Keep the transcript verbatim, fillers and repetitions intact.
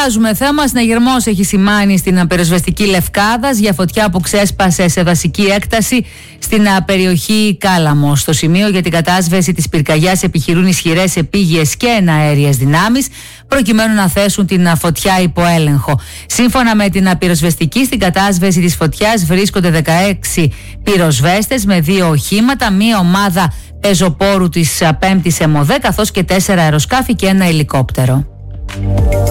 Αλλάζουμε θέμα. Συναγερμός έχει σημάνει στην πυροσβεστική Λευκάδας για φωτιά που ξέσπασε σε δασική έκταση στην περιοχή Κάλαμο. Στο σημείο για την κατάσβεση της πυρκαγιάς επιχειρούν ισχυρές επίγειες και εναέριες δυνάμεις προκειμένου να θέσουν την φωτιά υπό έλεγχο. Σύμφωνα με την πυροσβεστική, στην κατάσβεση της φωτιάς βρίσκονται δεκαέξι πυροσβέστες με δύο οχήματα, μία ομάδα πεζοπόρου της πέμπτης ΕΜΟΔΕ καθώς και τέσσερα αεροσκάφη και ένα ελικόπτερο.